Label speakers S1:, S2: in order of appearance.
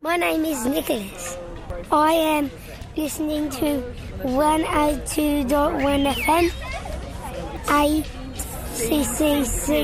S1: My name is Nicholas. I am listening to 102.1 FM, ACCC.